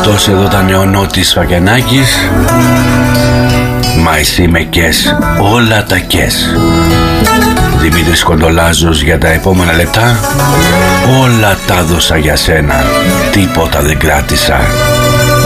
Αυτός εδώ ήταν ο Νότης Φακιανάκης. Μα εσύ με κες, όλα τα κες. Δημήτρης Κοντολάζος για τα επόμενα λεπτά. Όλα τα δώσα για σένα, τίποτα δεν κράτησα.